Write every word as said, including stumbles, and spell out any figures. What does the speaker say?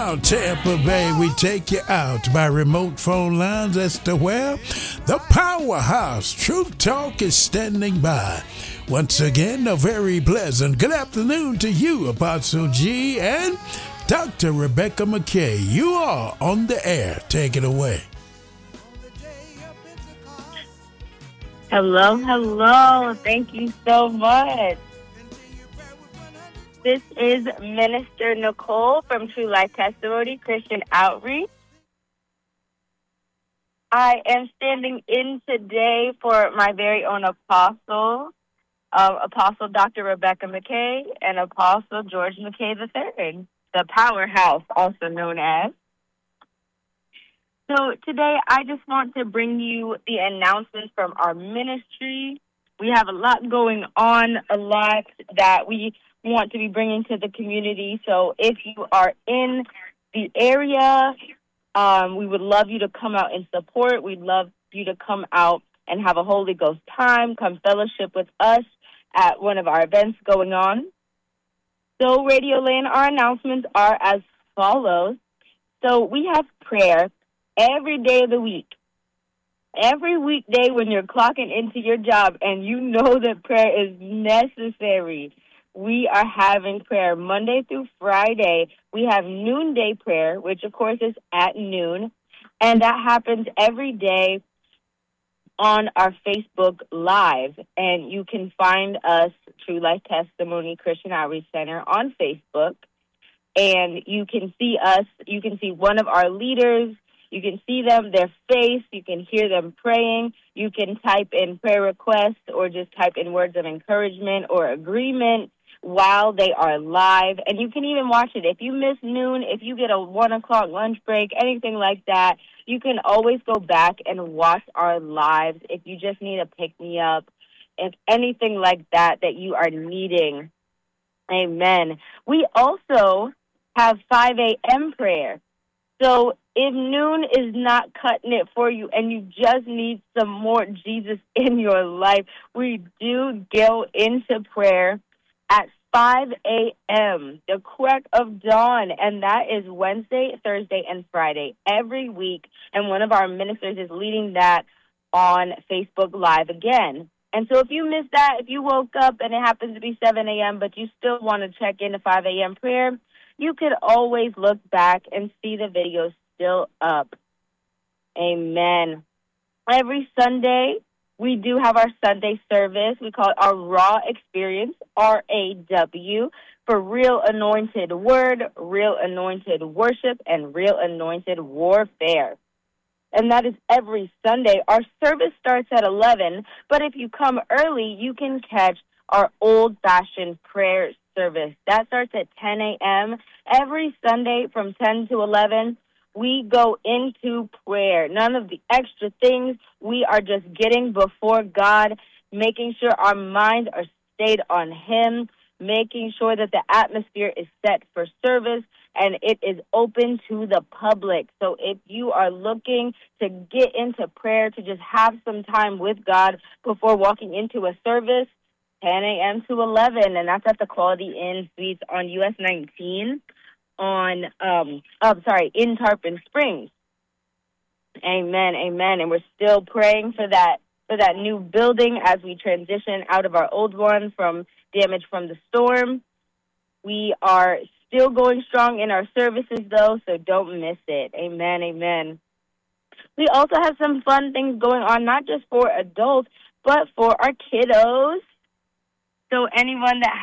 downtown Tampa Bay. We take you out by remote phone lines as to where the powerhouse Truth Talk is standing by. Once again, a very pleasant good afternoon to you, Apostle G and Doctor Rebecca McKay. You are on the air. Take it away. Hello, hello. Thank you so much. This is Minister Nicole from True Life Testimony Christian Outreach. I am standing in today for my very own apostle, uh, Apostle Doctor Rebecca McKay and Apostle George McKay the third, the powerhouse, also known as. So today I just want to bring you the announcements from our ministry. We have a lot going on, a lot that we want to be bringing to the community. So if you are in the area, um, we would love you to come out and support. We'd love you to come out and have a Holy Ghost time, come fellowship with us at one of our events going on. So Radio Land, our announcements are as follows. So we have prayer every day of the week. Every weekday when you're clocking into your job and you know that prayer is necessary, we are having prayer Monday through Friday. We have noonday prayer, which of course is at noon, and that happens every day on our Facebook Live. And you can find us, True Life Testimony Christian Outreach Center, on Facebook, and you can see us. You can see one of our leaders. You can see them, their face. You can hear them praying. You can type in prayer requests or just type in words of encouragement or agreement while they are live. And you can even watch it. If you miss noon, if you get a one o'clock lunch break, anything like that, you can always go back and watch our lives if you just need a pick-me-up, if anything like that that you are needing. Amen. We also have five a.m. prayer. So if noon is not cutting it for you and you just need some more Jesus in your life, we do go into prayer at five a.m., the crack of dawn, and that is Wednesday, Thursday, and Friday every week, and one of our ministers is leading that on Facebook Live again. And so if you missed that, if you woke up and it happens to be seven a.m., but you still want to check into five a.m. prayer, you could always look back and see the videos still up. Amen. Every Sunday, we do have our Sunday service. We call it our Raw Experience, R A W, for Real Anointed Word, Real Anointed Worship, and Real Anointed Warfare. And that is every Sunday. Our service starts at eleven, but if you come early, you can catch our old-fashioned prayer service. That starts at ten a.m. Every Sunday from ten to eleven. We go into prayer. None of the extra things. We are just getting before God, making sure our minds are stayed on Him, making sure that the atmosphere is set for service, and it is open to the public. So if you are looking to get into prayer, to just have some time with God before walking into a service, ten a.m. to eleven, and that's at the Quality Inn Suites on U S nineteen. On, um, oh, sorry, in Tarpon Springs. Amen, amen. And we're still praying for that for that new building as we transition out of our old one from damage from the storm. We are still going strong in our services, though, so don't miss it. Amen, amen. We also have some fun things going on, not just for adults, but for our kiddos. So anyone that